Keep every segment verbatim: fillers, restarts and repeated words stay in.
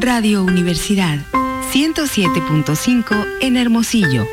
Radio Universidad, ciento siete punto cinco en Hermosillo.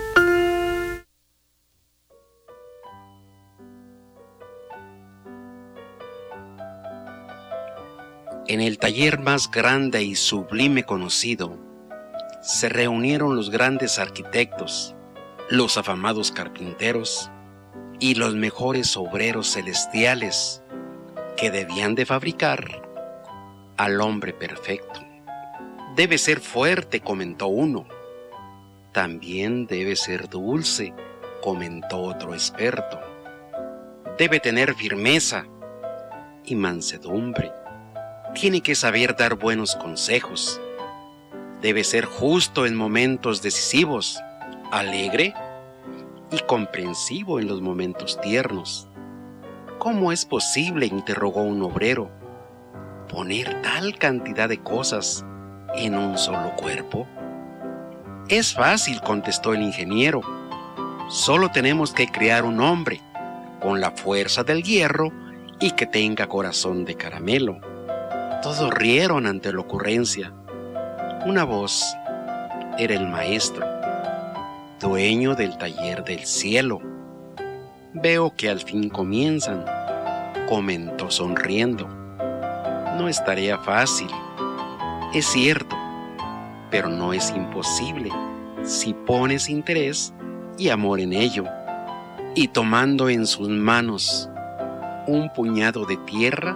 En el taller más grande y sublime conocido, se reunieron los grandes arquitectos, los afamados carpinteros y los mejores obreros celestiales que debían de fabricar al hombre perfecto. Debe ser fuerte, comentó uno. También debe ser dulce, comentó otro experto. Debe tener firmeza y mansedumbre. Tiene que saber dar buenos consejos. Debe ser justo en momentos decisivos, alegre y comprensivo en los momentos tiernos. ¿Cómo es posible?, interrogó un obrero, poner tal cantidad de cosas en un solo cuerpo. Es fácil, contestó el ingeniero. Solo tenemos que crear un hombre con la fuerza del hierro y que tenga corazón de caramelo. Todos rieron ante la ocurrencia. Una voz era el maestro, dueño del taller del cielo. Veo que al fin comienzan, comentó sonriendo. No es tarea fácil, es cierto, pero no es imposible si pones interés y amor en ello. Y tomando en sus manos un puñado de tierra,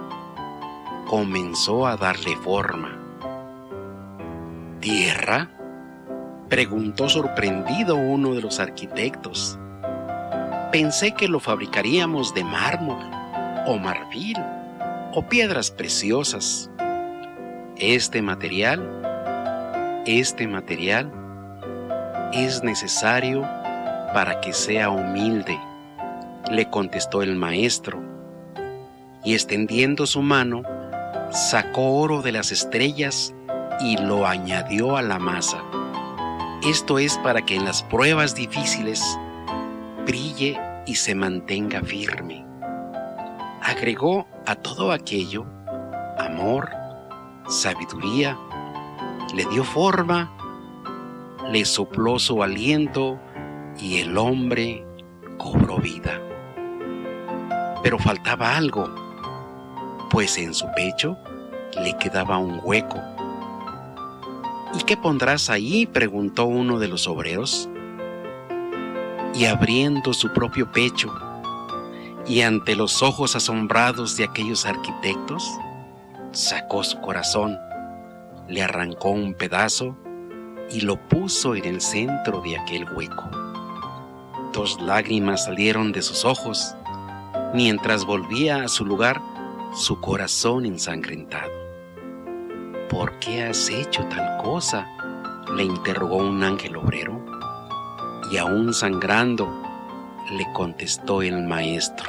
comenzó a darle forma. ¿Tierra?, preguntó sorprendido uno de los arquitectos. Pensé que lo fabricaríamos de mármol, o marfil, o piedras preciosas. Este material, este material es necesario para que sea humilde, le contestó el maestro, y extendiendo su mano, sacó oro de las estrellas y lo añadió a la masa. Esto es para que en las pruebas difíciles brille y se mantenga firme. Agregó a todo aquello amor, sabiduría, le dio forma, le sopló su aliento y el hombre cobró vida. Pero faltaba algo, pues en su pecho le quedaba un hueco. ¿Y qué pondrás ahí?, preguntó uno de los obreros. Y abriendo su propio pecho, y ante los ojos asombrados de aquellos arquitectos, sacó su corazón, le arrancó un pedazo y lo puso en el centro de aquel hueco. Dos lágrimas salieron de sus ojos, mientras volvía a su lugar su corazón ensangrentado. ¿Por qué has hecho tal cosa?, le interrogó un ángel obrero. Y aún sangrando, le contestó el maestro.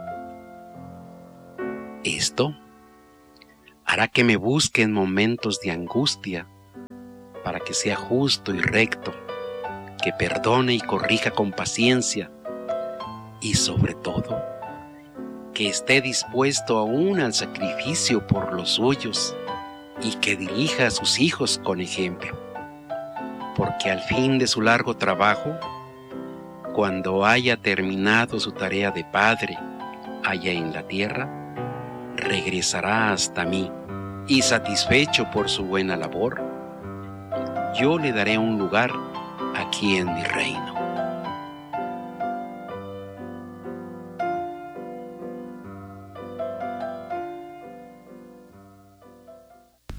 Esto hará que me busque en momentos de angustia, para que sea justo y recto, que perdone y corrija con paciencia, y sobre todo, que esté dispuesto aún al sacrificio por los suyos, y que dirija a sus hijos con ejemplo. Porque al fin de su largo trabajo, cuando haya terminado su tarea de padre allá en la tierra, regresará hasta mí, y satisfecho por su buena labor, yo le daré un lugar aquí en mi reino.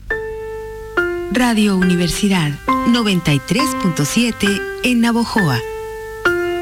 Radio Universidad noventa y tres punto siete en Navojoa.